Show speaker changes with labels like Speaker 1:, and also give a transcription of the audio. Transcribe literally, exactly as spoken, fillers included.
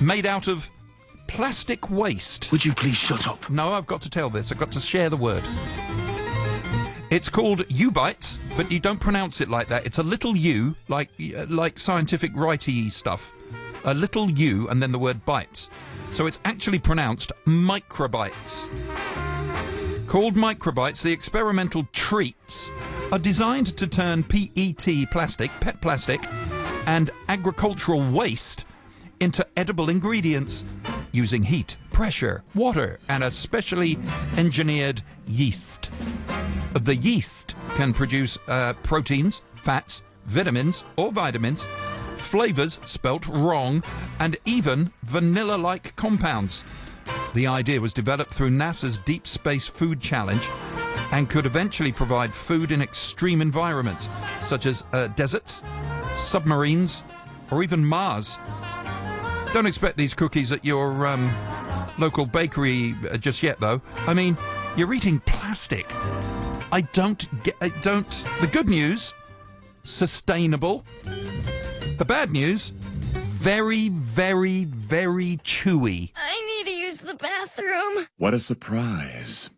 Speaker 1: made out of plastic waste.
Speaker 2: Would you please shut up?
Speaker 1: No, I've got to tell this. I've got to share the word. It's called U-Bites, but you don't pronounce it like that. It's a little U, like uh, like scientific righty stuff. A little U and then the word bites. So it's actually pronounced microbites. Called microbites, the experimental treats are designed to turn P E T plastic, pet plastic, and agricultural waste into edible ingredients using heat, pressure, water, and a specially engineered yeast. The yeast can produce uh, proteins, fats, vitamins or vitamins, flavours spelt wrong, and even vanilla-like compounds. The idea was developed through NASA's Deep Space Food Challenge and could eventually provide food in extreme environments, such as uh, deserts, submarines, or even Mars. Don't expect these cookies at your um, local bakery uh, just yet, though. I mean, you're eating plastic. I don't get... I don't... The good news, sustainable. The bad news, very, very, very chewy.
Speaker 3: I need to use the bathroom.
Speaker 4: What a surprise.